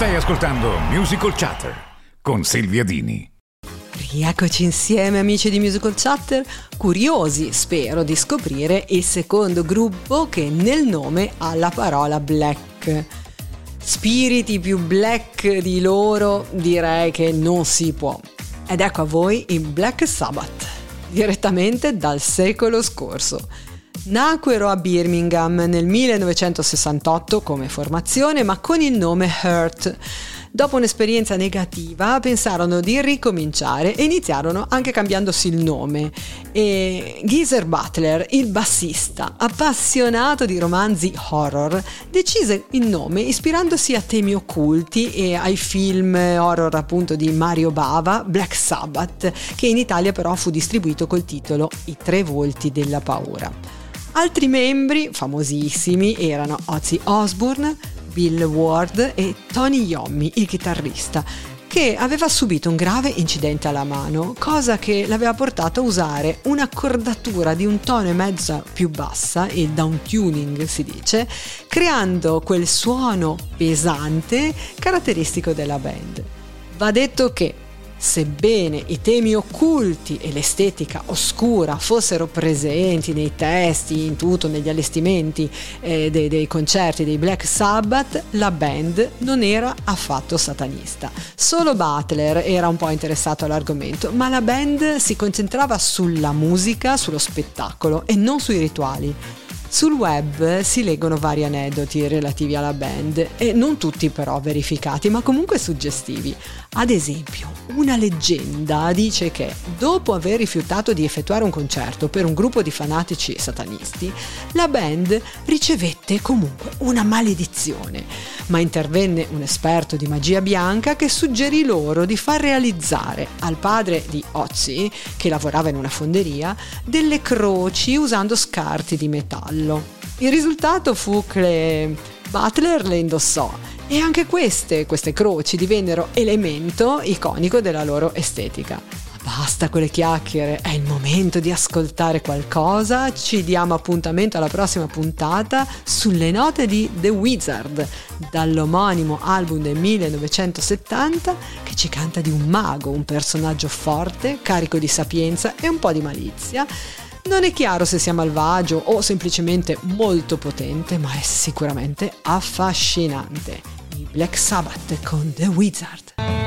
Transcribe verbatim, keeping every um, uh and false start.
Stai ascoltando Musical Chatter con Silvia Dini. Rieccoci insieme amici di Musical Chatter, curiosi spero di scoprire il secondo gruppo che nel nome ha la parola black. Spiriti più black di loro direi che non si può. Ed ecco a voi i Black Sabbath, direttamente dal secolo scorso. Nacquero a Birmingham nel millenovecentosessantotto come formazione, ma con il nome Hurt. Dopo un'esperienza negativa pensarono di ricominciare e iniziarono anche cambiandosi il nome. E Geezer Butler, il bassista, appassionato di romanzi horror, decise il nome ispirandosi a temi occulti e ai film horror appunto di Mario Bava, Black Sabbath, che in Italia però fu distribuito col titolo I tre volti della paura. Altri membri famosissimi erano Ozzy Osbourne, Bill Ward e Tony Iommi, il chitarrista, che aveva subito un grave incidente alla mano, cosa che l'aveva portato a usare un'accordatura di un tono e mezzo più bassa, il downtuning si dice, creando quel suono pesante caratteristico della band. Va detto che, sebbene i temi occulti e l'estetica oscura fossero presenti nei testi, in tutto, negli allestimenti eh, dei, dei concerti dei Black Sabbath, la band non era affatto satanista. Solo Butler era un po' interessato all'argomento, ma la band si concentrava sulla musica, sullo spettacolo e non sui rituali. Sul web si leggono vari aneddoti relativi alla band e non tutti però verificati, ma comunque suggestivi. Ad esempio, una leggenda dice che dopo aver rifiutato di effettuare un concerto per un gruppo di fanatici satanisti, la band ricevette comunque una maledizione, ma intervenne un esperto di magia bianca che suggerì loro di far realizzare al padre di Ozzy, che lavorava in una fonderia, delle croci usando scarti di metallo. Il risultato fu che Butler le indossò e anche queste, queste croci divennero elemento iconico della loro estetica. Ma basta con le chiacchiere, è il momento di ascoltare qualcosa. Ci diamo appuntamento alla prossima puntata sulle note di The Wizard, dall'omonimo album del millenovecentosettanta, che ci canta di un mago, un personaggio forte, carico di sapienza e un po' di malizia. Non è chiaro se sia malvagio o semplicemente molto potente, ma è sicuramente affascinante. I Black Sabbath con The Wizard.